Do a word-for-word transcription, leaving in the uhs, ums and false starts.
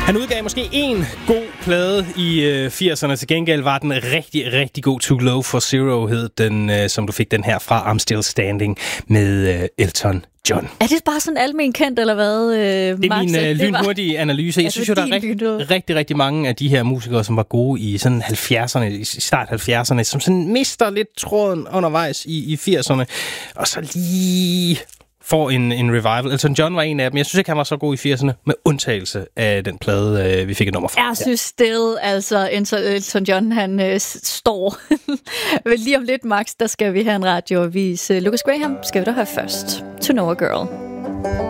Han udgav måske en god plade i øh, firserne. Til gengæld var den rigtig, rigtig god. Too Low for Zero hed den, øh, som du fik den her fra I'm Still Standing med øh, Elton John. Er det bare sådan almen kendt, eller hvad, øh, Det er Max? min øh, lynhurtige analyse. Jeg Ja, synes jo, der er din rigtig, lynhurtige. rigtig, rigtig mange af de her musikere, som var gode i sådan halvfjerdserne, i start halvfjerdserne, som sådan mister lidt tråden undervejs i, i firserne, og så lige får en, en revival. Elton John var en af dem. Jeg synes ikke, han var så god i firserne, med undtagelse af den plade, øh, vi fik et nummer fra. Jeg synes still, altså Elton John, han øh, står. Men lige om lidt, Max, der skal vi have en radioavis. Lucas Graham skal vi da have først. To Know a Girl.